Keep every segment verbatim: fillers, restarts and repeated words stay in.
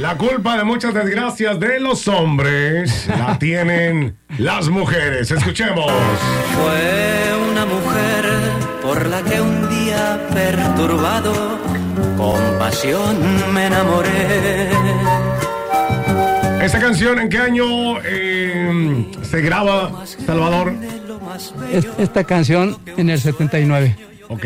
La culpa de muchas desgracias de los hombres la tienen las mujeres. Escuchemos. Fue una mujer por la que un día perturbado con pasión me enamoré. ¿Esta canción en qué año eh, se graba, Salvador? Esta canción en el setenta y nueve. Ok.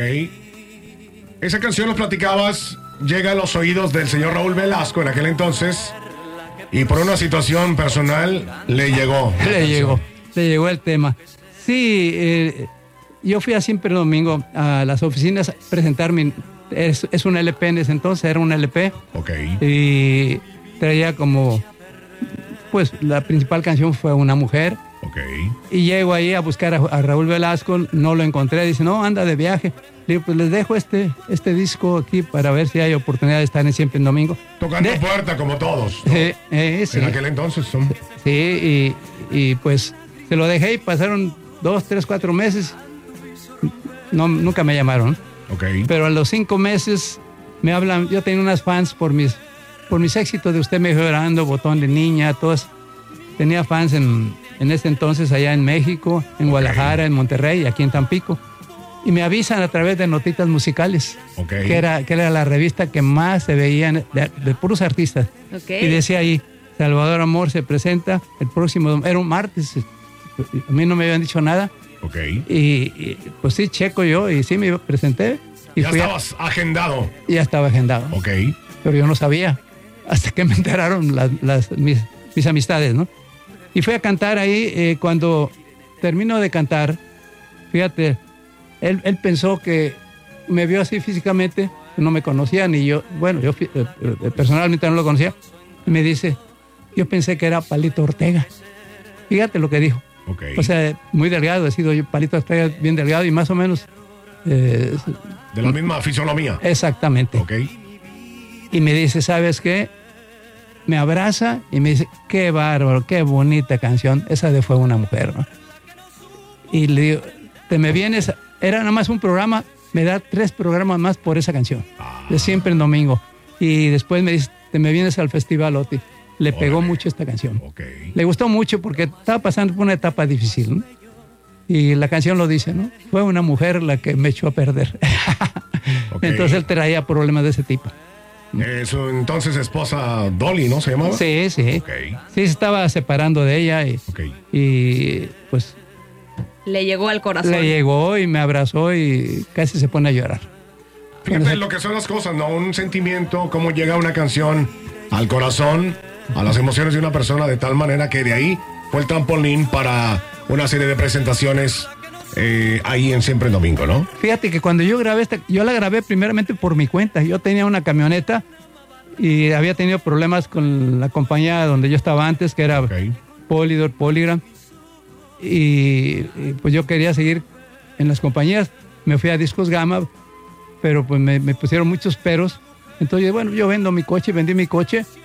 Esa canción, nos platicabas, llega a los oídos del señor Raúl Velasco en aquel entonces y por una situación personal le llegó. Le llegó, le llegó el tema. Sí, eh, yo fui a Siempre el Domingo a las oficinas a presentar mi... Es, es un L P en ese entonces, era un L P. Ok. Y traía como... Pues la principal canción fue Una Mujer. Ok. Y llego ahí a buscar a, a Raúl Velasco, no lo encontré, dice, no, anda de viaje. Le digo, pues les dejo este, este disco aquí para ver si hay oportunidad de estar en Siempre en Domingo. Tocando de... puerta como todos, ¿no? Eh, eh, sí. En aquel entonces son... Sí, y, y pues se lo dejé y pasaron dos, tres, cuatro meses. No, nunca me llamaron. Ok. Pero a los cinco meses me hablan, yo tenía unas fans por mis, por mis éxitos de Usted me dejó llorando, Botón de Niña, todas. Tenía fans en, en ese entonces allá en México, en Guadalajara, en Monterrey, aquí en Tampico. Y me avisan a través de Notitas Musicales, okay. que, era, que era la revista que más se veían de, de puros artistas. Okay. Y decía ahí, Salvador Amor se presenta el próximo, era un martes, a mí no me habían dicho nada. Okay. Y, y pues sí, checo yo y sí me presenté. Y ya fui estabas a, agendado. Ya estaba agendado. Ok. Pero yo no sabía, hasta que me enteraron las, las, mis, mis amistades, ¿no? Y fui a cantar ahí, eh, cuando termino de cantar, fíjate, él, él pensó que me vio así físicamente, no me conocía, ni yo, bueno, yo eh, eh, personalmente no lo conocía, y me dice, yo pensé que era Palito Ortega. Fíjate lo que dijo. Okay. O sea, muy delgado, he sido yo, Palito Ortega bien delgado y más o menos... Eh, de la misma fisonomía. Exactamente. Ok. Y me dice, ¿sabes qué? Me abraza y me dice, qué bárbaro, qué bonita canción. Esa de Fue una Mujer, ¿no? Y le digo, te me vienes, era nada más un programa, me da tres programas más por esa canción. Ah. De Siempre en Domingo. Y después me dice, te me vienes al Festival Oti. Le Órale. Pegó mucho esta canción. Okay. Le gustó mucho porque estaba pasando por una etapa difícil, ¿no? Y la canción lo dice, ¿no? Fue una mujer la que me echó a perder. Okay. Entonces él traía problemas de ese tipo. Eh, su entonces esposa Dolly, ¿no se llamaba? Sí, sí. Okay. Sí, se estaba separando de ella y, okay. y pues... Le llegó al corazón. Le llegó y me abrazó y casi se pone a llorar. Fíjate esa... lo que son las cosas, ¿no? Un sentimiento, cómo llega una canción al corazón, a las emociones de una persona de tal manera que de ahí fue el trampolín para una serie de presentaciones eh, ahí en Siempre en Domingo, ¿no? Fíjate que cuando yo grabé esta, yo la grabé primeramente por mi cuenta. Yo tenía una camioneta y había tenido problemas con la compañía donde yo estaba antes, que era okay. Polydor, Polygram. Y, y pues yo quería seguir en las compañías. Me fui a Discos Gama, pero pues me, me pusieron muchos peros. Entonces, bueno, yo vendo mi coche, vendí mi coche